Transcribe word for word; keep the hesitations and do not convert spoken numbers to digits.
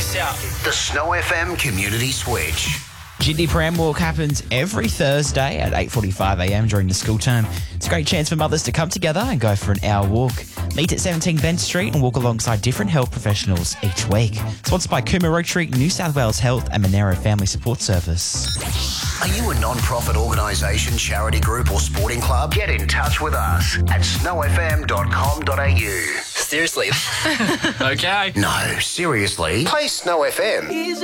us out. The Snow F M Community Switch. Jidney Pram Walk happens every Thursday at eight forty-five a m during the school term. It's a great chance for mothers to come together and go for an hour walk. Meet at seventeen Bent Street and walk alongside different health professionals each week. Sponsored by Cooma Rotary, New South Wales Health and Monero Family Support Service. Are you a non-profit organisation, charity group or sporting club? Get in touch with us at snow f m dot com dot a u. Seriously. Okay. No, seriously. Play Snow F M.